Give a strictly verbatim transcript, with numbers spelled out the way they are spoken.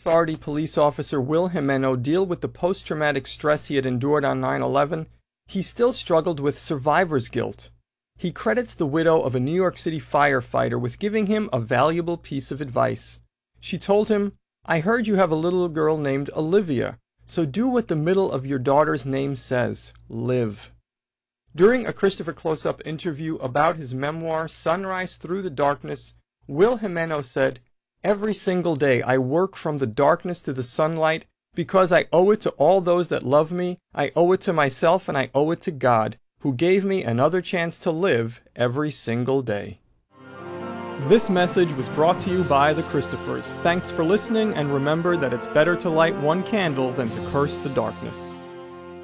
Authority police officer Will Jimeno deal with the post-traumatic stress he had endured on nine eleven, he still struggled with survivor's guilt. He credits the widow of a New York City firefighter with giving him a valuable piece of advice. She told him, "I heard you have a little girl named Olivia, so do what the middle of your daughter's name says, live." During a Christopher Close-Up interview about his memoir, Sunrise Through the Darkness, Will Jimeno said, "Every single day I work from the darkness to the sunlight because I owe it to all those that love me, I owe it to myself, and I owe it to God, who gave me another chance to live every single day." This message was brought to you by the Christophers. Thanks for listening, and remember that it's better to light one candle than to curse the darkness.